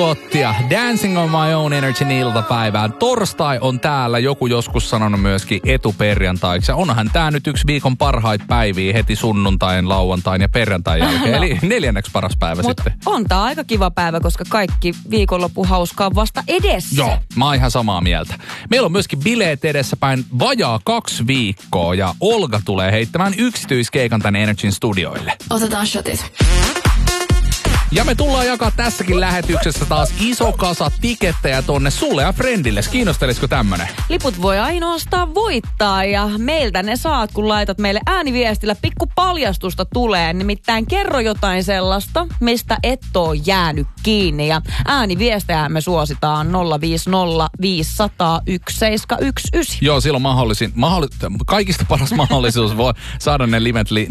Ottia. Dancing on my own energy iltapäivään. Torstai on täällä, joku joskus sanonut myöskin etuperjantaiksi. Onhan tää nyt yksi viikon parhaita päiviä heti sunnuntain, lauantain ja perjantain jälkeen. Eli 4. paras päivä sitten. On tää aika kiva päivä, koska kaikki viikonloppu hauskaa vasta edessä. Joo, mä oon ihan samaa mieltä. Meillä on myöskin bileet edessäpäin vajaa 2 viikkoa ja Olga tulee heittämään yksityiskeikan tänne Energyn studioille. Otetaan shotit. Ja me tullaan jakaa tässäkin lähetyksessä taas iso kasa tikettejä tonne sulle ja friendille. Kiinnostelisiko tämmönen? Liput voi ainoastaan voittaa ja meiltä ne saat, kun laitat meille ääniviestillä. Pikku paljastusta tulee, nimittäin kerro jotain sellaista, mistä et oo jäänyt kiinni. Ja ääniviestejä me suositaan 050 500 1719. Joo, silloin kaikista paras mahdollisuus voi saada ne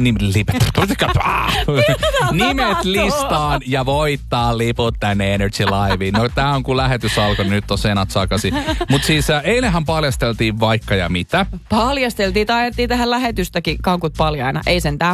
nimet listaan ja voittaa liput tänne Energy Liveen. No tää on kun lähetys alkoi, niin nyt on senat sakasi. Mut siis eilenhän paljasteltiin vaikka ja mitä. Paljasteltiin tai ajettiin tähän lähetystäkin kankut paljaina. Ei sentään.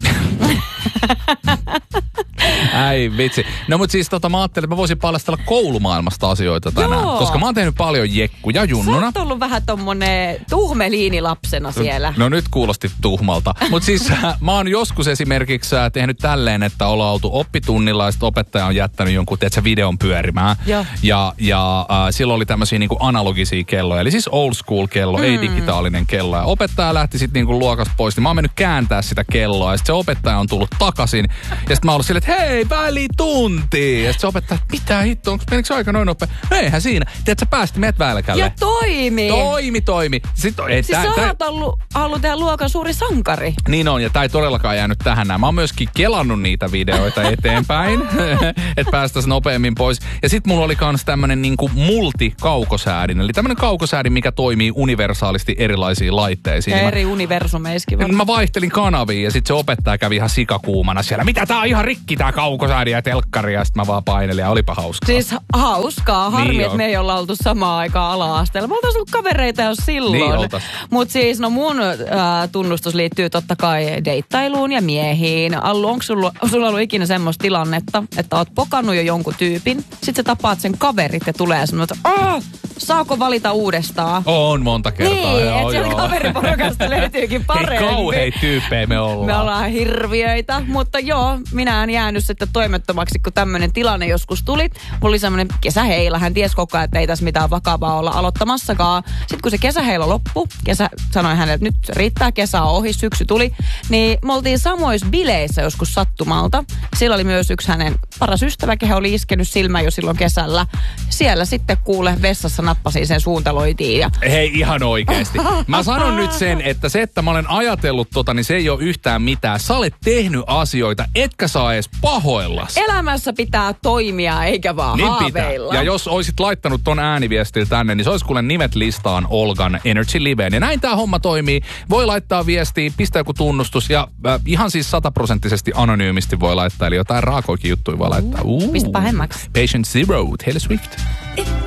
Äi vitsi. No mut siis mä ajattelin, että mä voisin paljastella koulumaailmasta asioita tänään. Joo. Koska mä oon tehnyt paljon jekkuja junnuna. Sä oot ollut vähän tommonen tuhmeliinilapsena siellä. No nyt kuulosti tuhmalta. Mut siis mä oon joskus esimerkiksi tehnyt tälleen, että ollaan oltu oppitunnilla ja sit opettaja on jättänyt jonkun videon pyörimään. Ja silloin oli tämmösiä niinku analogisia kelloja. Eli siis old school kello, ei digitaalinen kello. Ja opettaja lähti sit niinku luokasta pois, niin mä oon mennyt kääntää sitä kelloa. Ja sit se opettaja on tullut takaisin. Ja sit mä oon ollut silleen, että hei, välitunti. Ja sit se opettaja, että mitä hitto, menikö se aika noin nopea? No eihän siinä. Tiedätkö, sä pääsit metvälkälle. Ja toimi. Toimi. Siis sä oot ollut tehdä luokan suuri sankari. Niin on, ja tää ei todellakaan jäänyt tähän näin. Mä oon myöskin kelannut niitä videoita eteenpäin, että päästäisiin nopeammin pois. Ja sit mulla oli kans tämmönen niinku multikaukosäädin. Eli tämmönen kaukosäädin, mikä toimii universaalisti erilaisiin laitteisiin. Ja eri universumeiskin varmaan. Mä vaihtelin kanavia ja sit se opettaja kävi ihan sikakuumana siellä. Mitä tää on ihan rikki tää kaukosäädin ja telkkari. Ja sit mä vaan painelin ja olipa hauskaa. Siis hauskaa. Harmi, niin että me ei olla oltu samaan aikaan ala-asteella. Me oltais ollut kavereita jo silloin. Niin oltais. Mut siis no mun tunnustus liittyy totta kai deittailuun ja miehiin. Allu, onko sulla ollut ikinä semmoista tilannetta, että oot pokannut jo jonkun tyypin, sit sä tapaat sen kaverit ja tulee semmoinen, että saako valita uudestaan? On monta kertaa. Niin, että sieltä kaveriporukasta löytyykin parempi. Hei, kauheita tyyppejä me ollaan. Me ollaan hirviöitä, mutta joo, minä en jäänyt sitten toimettomaksi, kun tämmöinen tilanne joskus tuli. Mulla oli semmoinen kesäheila, hän ties koko ajan, että ei tässä mitään vakavaa olla aloittamassakaan. Sitten kun se kesäheila loppui, sanoi hänelle, että nyt riittää, kesä on ohi, syksy tuli, niin me oltiin samoissa bileissä joskus sattumalta. Sillä oli myös yksi hänen paras ystävä, kehen oli iskenyt silmään jo silloin kesällä. Siellä sitten kuule vessassa nappasi sen suuntaloitiin. Ja... Hei, ihan oikeesti. Mä sanon nyt sen, että se, että mä olen ajatellut niin se ei ole yhtään mitään. Sä olet tehnyt asioita, etkä saa edes pahoillas. Elämässä pitää toimia, eikä vaan niin haaveilla. Pitää. Ja jos oisit laittanut ton ääniviestillä tänne, niin se olisi kuule nimet listaan Olgan Energy Liveen. Ja näin tää homma toimii. Voi laittaa viestiä, pistää joku tunnustus ja ihan siis 100% anonyymisti voi laittaa. Eli jotain raakoikin juttuja voi laittaa. Mistä pahemmaksi? Patient Zero, Taylor Swift.